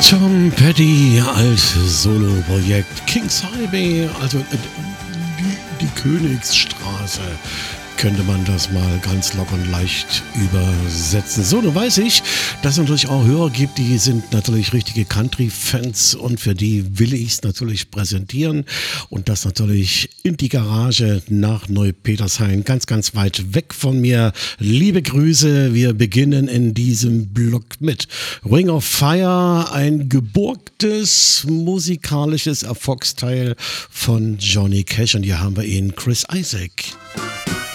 Tom Petty als Solo-Projekt King's Highway, also die Königsstraße, könnte man das mal ganz locker und leicht übersetzen. So, nun weiß ich, dass es natürlich auch Hörer gibt, die sind natürlich richtige Country-Fans und für die will ich es natürlich präsentieren und das natürlich in die Garage nach Neupetershain, ganz, ganz weit weg von mir. Liebe Grüße, wir beginnen in diesem Block mit Ring of Fire, ein geborgtes musikalisches Erfolgsteil von Johnny Cash und hier haben wir ihn, Chris Isaak.